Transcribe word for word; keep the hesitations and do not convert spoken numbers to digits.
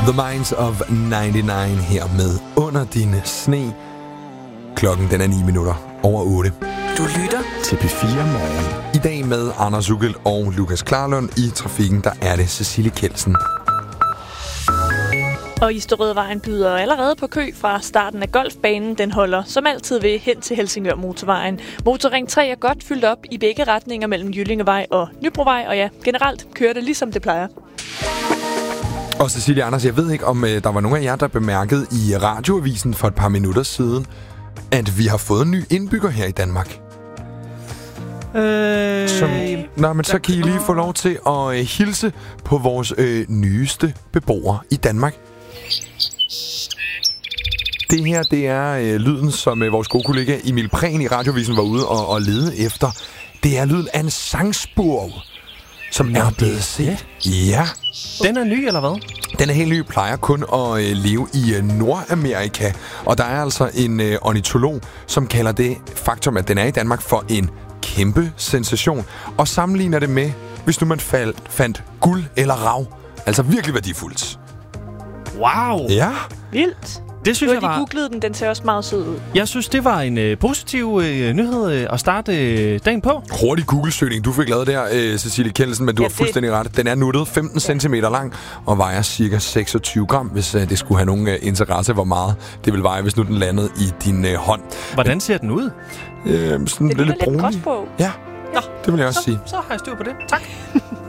The Minds of nioghalvfems her med Under din sne. Klokken den er ni minutter over otte. Du lytter til P fire Morgen. I dag med Anders Ugilt og Lukas Klarlund. I trafikken, der er det Cecilie Kjeldsen. Og Isterødvejen byder allerede på kø fra starten af golfbanen. Den holder som altid ved hen til Helsingør Motorvejen. Motorring tre er godt fyldt op i begge retninger mellem Jyllingevej og Nybrovej. Og ja, generelt kører det ligesom det plejer. Og Cecilie Anders, jeg ved ikke, om øh, der var nogen af jer, der bemærkede i radioavisen for et par minutter siden, at vi har fået en ny indbygger her i Danmark. Øh, Som, nå, men så kan I lige få lov til at øh, hilse på vores øh, nyeste beboere i Danmark. Det her, det er øh, lyden, som øh, vores gode kollega Emil Prehn i radioavisen var ude og, og lede efter. Det er lyden af en sangspurv, som nå, er blevet set. Ja. Den er ny, eller hvad? Den er helt ny, plejer kun at øh, leve i øh, Nordamerika. Og der er altså en øh, ornitolog, som kalder det faktum, at den er i Danmark, for en kæmpe sensation. Og sammenligner det med, hvis nu man fald, fandt guld eller rav. Altså virkelig værdifuldt. Wow! Ja. Vildt. Det synes Du jeg har var... de googlet den, den ser også meget sød ud. Jeg synes, det var en øh, positiv øh, nyhed øh, at starte øh, dagen på. Hurtig Google-søgning, du fik lavet der, øh, Cecilie Kjeldsen, men du ja, har fuldstændig ret. Den er nuttet femten centimeter lang og vejer cirka seksogtyve gram, hvis øh, det skulle have nogen øh, interesse, hvor meget det vil veje, hvis nu den landede i din øh, hånd. Hvordan ser den ud? Øh, sådan det lidt lidt brunlig. gråsbog. Ja, Nå, det vil jeg også så, sige. Så har jeg styr på det. Tak.